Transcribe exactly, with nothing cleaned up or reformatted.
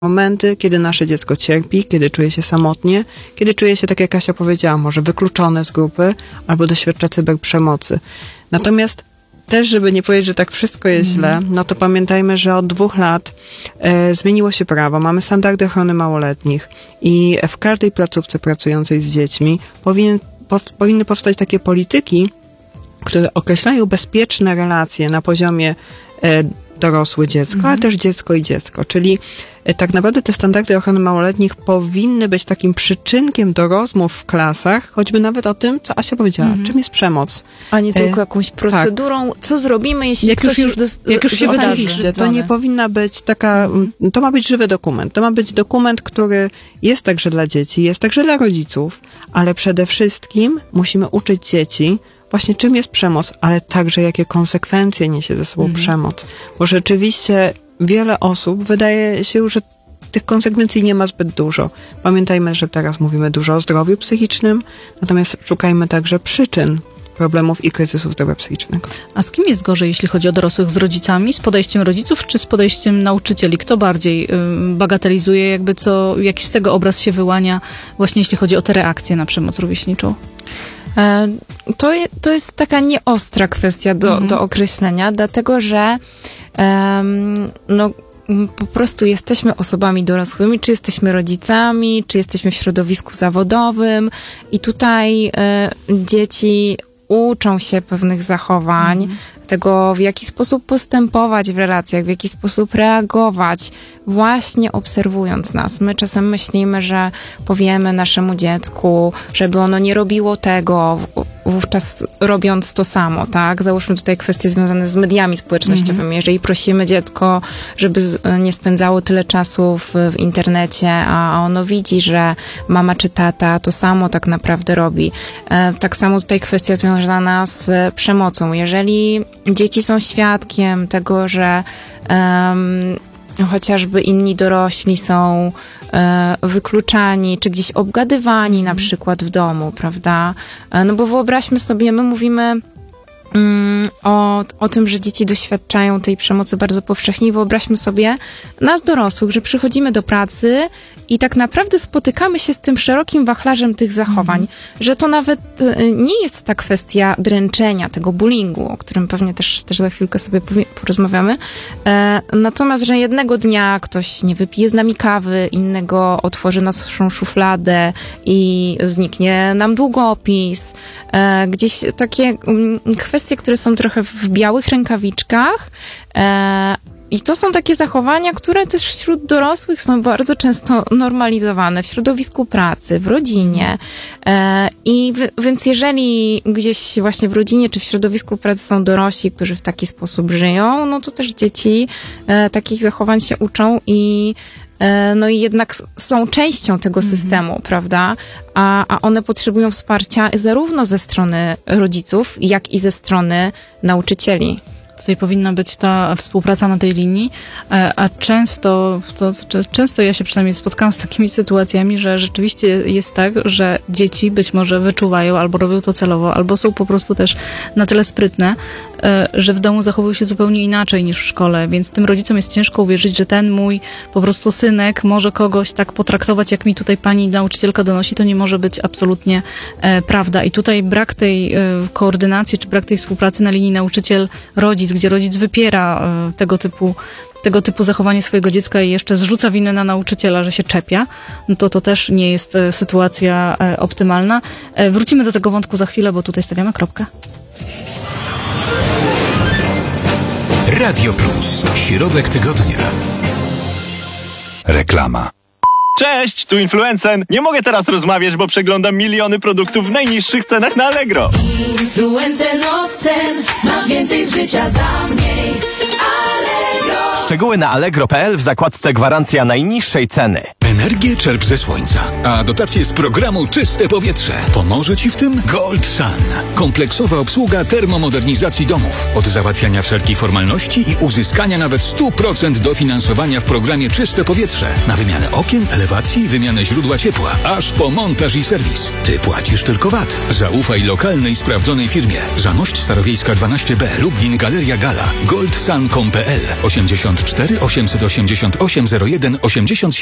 momenty, kiedy nasze dziecko cierpi, kiedy czuje się samotnie, kiedy czuje się, tak jak Kasia powiedziała, może wykluczone z grupy albo doświadcza cyberprzemocy. Natomiast też, żeby nie powiedzieć, że tak wszystko jest źle, no to pamiętajmy, że od dwóch lat e, zmieniło się prawo, mamy standardy ochrony małoletnich i w każdej placówce pracującej z dziećmi powinien, po, powinny powstać takie polityki, które określają bezpieczne relacje na poziomie e, dorosłe dziecko, mhm. ale też dziecko i dziecko. Czyli e, tak naprawdę te standardy ochrony małoletnich powinny być takim przyczynkiem do rozmów w klasach, choćby nawet o tym, co Asia powiedziała, mhm. czym jest przemoc. A nie tylko e, jakąś procedurą, tak. co zrobimy, jeśli jak ktoś już, już, do, jak już się wydarzy. To nie powinna być taka, mhm. to ma być żywy dokument. To ma być dokument, który jest także dla dzieci, jest także dla rodziców, ale przede wszystkim musimy uczyć dzieci właśnie czym jest przemoc, ale także jakie konsekwencje niesie ze sobą mhm. przemoc. Bo rzeczywiście wiele osób wydaje się, że tych konsekwencji nie ma zbyt dużo. Pamiętajmy, że teraz mówimy dużo o zdrowiu psychicznym, natomiast szukajmy także przyczyn problemów i kryzysów zdrowia psychicznego. A z kim jest gorzej, jeśli chodzi o dorosłych? Z rodzicami, z podejściem rodziców, czy z podejściem nauczycieli? Kto bardziej y, bagatelizuje, jakby co, jaki z tego obraz się wyłania, właśnie jeśli chodzi o te reakcje na przemoc rówieśniczą? To, je, to jest taka nieostra kwestia do, mhm. do określenia, dlatego że um, no, po prostu jesteśmy osobami dorosłymi, czy jesteśmy rodzicami, czy jesteśmy w środowisku zawodowym i tutaj y, dzieci uczą się pewnych zachowań, mhm. tego, w jaki sposób postępować w relacjach, w jaki sposób reagować, właśnie obserwując nas. My czasem myślimy, że powiemy naszemu dziecku, żeby ono nie robiło tego, wówczas robiąc to samo, tak? Załóżmy tutaj kwestie związane z mediami społecznościowymi. Mhm. Jeżeli prosimy dziecko, żeby nie spędzało tyle czasu w, w internecie, a ono widzi, że mama czy tata to samo tak naprawdę robi. E, tak samo tutaj kwestia związana z przemocą. Jeżeli dzieci są świadkiem tego, że um, chociażby inni dorośli są e, wykluczani, czy gdzieś obgadywani na przykład w domu, prawda? E, no bo wyobraźmy sobie, my mówimy mm, o, o tym, że dzieci doświadczają tej przemocy bardzo powszechnie i wyobraźmy sobie nas dorosłych, że przychodzimy do pracy i tak naprawdę spotykamy się z tym szerokim wachlarzem tych zachowań, mm. że to nawet nie jest ta kwestia dręczenia, tego bullyingu, o którym pewnie też, też za chwilkę sobie porozmawiamy. E, natomiast, że jednego dnia ktoś nie wypije z nami kawy, innego otworzy naszą szufladę i zniknie nam długopis. E, gdzieś takie um, kwestie, które są trochę w białych rękawiczkach, e, i to są takie zachowania, które też wśród dorosłych są bardzo często normalizowane w środowisku pracy, w rodzinie. E, I w, więc jeżeli gdzieś właśnie w rodzinie czy w środowisku pracy są dorośli, którzy w taki sposób żyją, no to też dzieci e, takich zachowań się uczą i e, no i jednak są częścią tego systemu, mhm. prawda? A, a one potrzebują wsparcia zarówno ze strony rodziców, jak i ze strony nauczycieli. Tutaj powinna być ta współpraca na tej linii, a często, to, często ja się przynajmniej spotkałam z takimi sytuacjami, że rzeczywiście jest tak, że dzieci być może wyczuwają albo robią to celowo, albo są po prostu też na tyle sprytne, że w domu zachowują się zupełnie inaczej niż w szkole, więc tym rodzicom jest ciężko uwierzyć, że ten mój po prostu synek może kogoś tak potraktować, jak mi tutaj pani nauczycielka donosi, to nie może być absolutnie e, prawda. I tutaj brak tej e, koordynacji, czy brak tej współpracy na linii nauczyciel-rodzic, gdzie rodzic wypiera e, tego typu tego typu zachowanie swojego dziecka i jeszcze zrzuca winę na nauczyciela, że się czepia, no to to też nie jest e, sytuacja e, optymalna. E, wrócimy do tego wątku za chwilę, bo tutaj stawiamy kropkę. Radio Plus. Środek tygodnia. Reklama. Cześć, tu Influencen. Nie mogę teraz rozmawiać, bo przeglądam miliony produktów w najniższych cenach na Allegro. Influencen od cen. Masz więcej z życia za mniej. Allegro. Szczegóły na allegro kropka p l w zakładce gwarancja najniższej ceny. Energię czerp ze słońca, a dotacje z programu Czyste Powietrze. Pomoże Ci w tym Gold Sun. Kompleksowa obsługa termomodernizacji domów. Od załatwiania wszelkich formalności i uzyskania nawet sto procent dofinansowania w programie Czyste Powietrze. Na wymianę okien, elewacji, wymianę źródła ciepła, aż po montaż i serwis. Ty płacisz tylko V A T. Zaufaj lokalnej, sprawdzonej firmie. Zamość Starowiejska dwanaście B, Lublin, Galeria Gala. goldsun kropka com kropka p l osiemdziesiąt cztery osiemset osiemdziesiąt osiem zero jeden osiemdziesiąt siedem